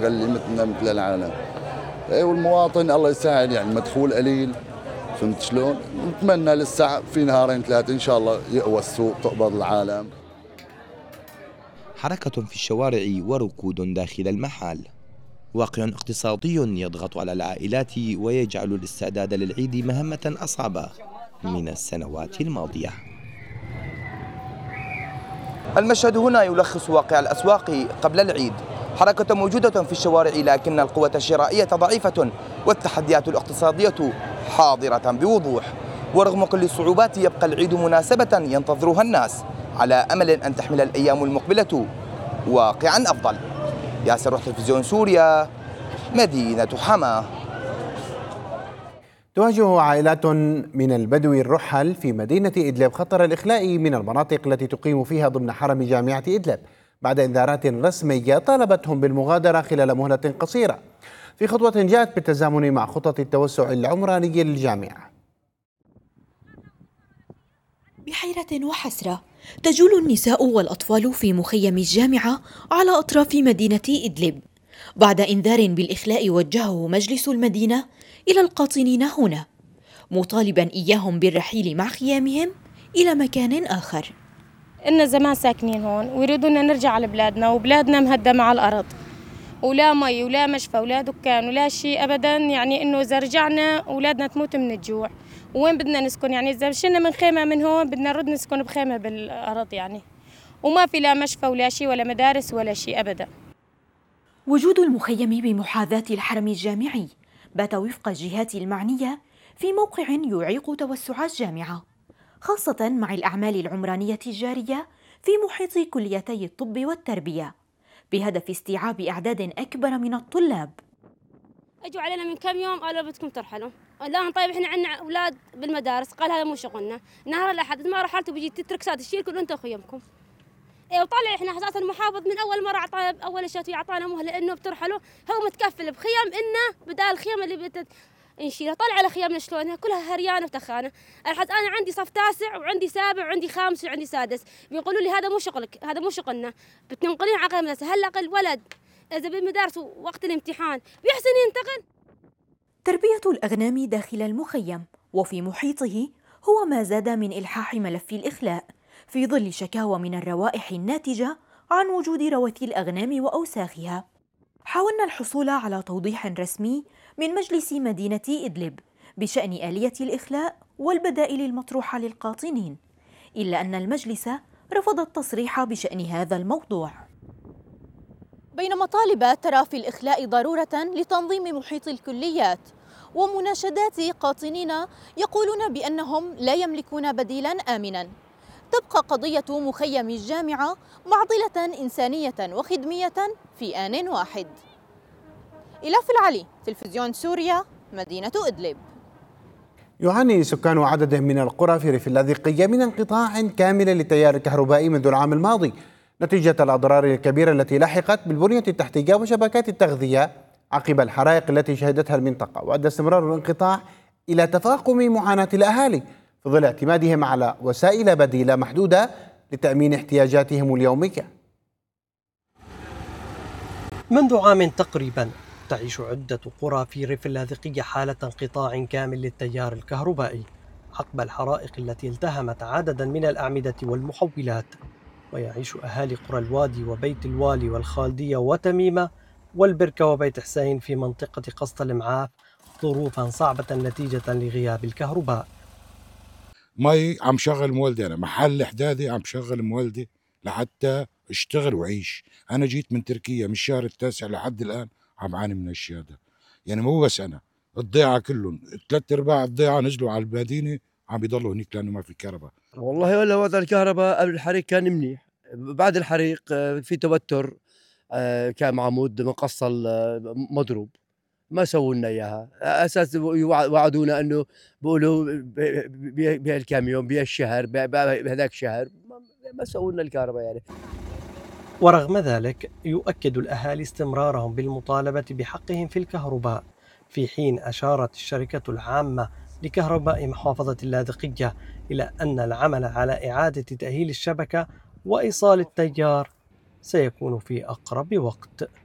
نغلي مثل العالم. والمواطن الله يسهل يعني مدخول قليل، فهمت شلون؟ نتمنى لسه في نهارين ثلاثة إن شاء الله يقوى السوق تقبض العالم. حركة في الشوارع وركود داخل المحال، واقع اقتصادي يضغط على العائلات ويجعل الاستعداد للعيد مهمة أصعب من السنوات الماضية. المشهد هنا يلخص واقع الأسواق قبل العيد، حركة موجودة في الشوارع لكن القوة الشرائية ضعيفة والتحديات الاقتصادية حاضرة بوضوح. ورغم كل الصعوبات يبقى العيد مناسبة ينتظرها الناس على أمل أن تحمل الأيام المقبلة واقعا أفضل. ياسر روح تلفزيون سوريا، مدينة حما. تواجه عائلات من البدو الرحل في مدينة إدلب خطر الإخلاء من المناطق التي تقيم فيها ضمن حرم جامعة إدلب بعد إنذارات رسمية طالبتهم بالمغادرة خلال مهلة قصيرة، في خطوة جاءت بالتزامن مع خطط التوسع العمراني للجامعة. بحيرة وحسرة تجول النساء والأطفال في مخيم الجامعة على أطراف مدينة إدلب بعد إنذار بالإخلاء وجهه مجلس المدينة إلى القاطنين هنا، مطالبا إياهم بالرحيل مع خيامهم إلى مكان آخر. إن زمان ساكنين هون ويريدون نرجع على بلادنا، وبلادنا مهدمة على الأرض، ولا مي ولا مشفى ولا دكان ولا شيء أبدا. يعني إنه إذا رجعنا أولادنا تموت من الجوع، وين بدنا نسكن؟ يعني إذا مشينا من خيمة من هون بدنا نرد نسكن بخيمة بالأرض يعني، وما في لا مشفى ولا شيء ولا مدارس ولا شيء أبدا. وجود المخيم بمحاذاة الحرم الجامعي بات وفق الجهات المعنية في موقع يعيق توسع الجامعة، خاصة مع الأعمال العمرانية الجارية في محيط كليتي الطب والتربية بهدف استيعاب أعداد أكبر من الطلاب. اجوا علينا من كم يوم قالوا بدكم ترحلوا. الان طيب احنا عندنا اولاد بالمدارس، قال هذا مو شغلنا، نهار الاحد ما رحلتوا بيجي تترك ساد تشيلكم انتم وخيمكم. ايه وطلع احنا اساسا المحافظ من اول مره اعطانا اول شيء اعطانا مهله انه بترحلوا، هو متكفل بخيم انه بدال الخيم اللي نشيلها. طلع على خيامنا شلونها كلها هريانه وتخانه. الحد انا عندي صف تاسع وعندي سابع وعندي خامس وعندي سادس، بيقولوا لي هذا مو شغلك، هذا مو شغلنا، بتنقلين على المدرسه. هلا الولد اذا بالمدارس وقت الامتحان بيحسن ينتقل. تربية الأغنام داخل المخيم وفي محيطه هو ما زاد من إلحاح ملف الإخلاء في ظل شكاوى من الروائح الناتجة عن وجود روث الأغنام وأوساخها. حاولنا الحصول على توضيح رسمي من مجلس مدينة إدلب بشأن آلية الإخلاء والبدائل المطروحة للقاطنين، إلا أن المجلس رفض التصريح بشأن هذا الموضوع. بينما طالب ترى في الإخلاء ضرورة لتنظيم محيط الكليات ومناشدات قاطنين يقولون بأنهم لا يملكون بديلا آمنا، تبقى قضية مخيم الجامعة معضلة إنسانية وخدمية في آن واحد. إلاف العلي، تلفزيون سوريا، مدينة إدلب. يعاني سكان عدد من القرى في ريف اللاذقية من انقطاع كامل للتيار الكهربائي منذ العام الماضي نتيجة الأضرار الكبيرة التي لحقت بالبنية التحتية وشبكات التغذية عقب الحرائق التي شهدتها المنطقة، وأدى استمرار الانقطاع إلى تفاقم معاناة الأهالي في ظل اعتمادهم على وسائل بديلة محدودة لتأمين احتياجاتهم اليومية. منذ عام تقريبا تعيش عدة قرى في ريف اللاذقية حالة انقطاع كامل للتيار الكهربائي عقب الحرائق التي التهمت عددا من الأعمدة والمحولات. ويعيش أهالي قرى الوادي وبيت الوالي والخالدية وتميمة والبركة وبيت حسين في منطقة قسط المعاف ظروفا صعبة نتيجة لغياب الكهرباء. مي عم شغل مولدي، أنا محل إحدادي عم شغل مولدي لحتى اشتغل وعيش. أنا جيت من تركيا من الشهر التاسع لحد الآن عم عاني من الشيء هذا، يعني مو بس أنا، الضيعة كلهم 3/4 الضيعة نزلوا على المدينة عم يضلوا هنيك لأنه ما في كهرباء. والله ولا وضع الكهرباء قبل الحريق كان منيح، بعد الحريق في توتر، كان عمود مقصل مضروب ما سووا لنا اياها. اساس وعدونا انه بيقولوا بهالكام يوم بهالشهر بهذاك الشهر، ما سووا لنا الكهرباء يعني. ورغم ذلك يؤكد الأهالي استمرارهم بالمطالبة بحقهم في الكهرباء، في حين أشارت الشركة العامة لكهرباء محافظة اللاذقية إلى أن العمل على إعادة تأهيل الشبكة وإيصال التيار سيكون في أقرب وقت.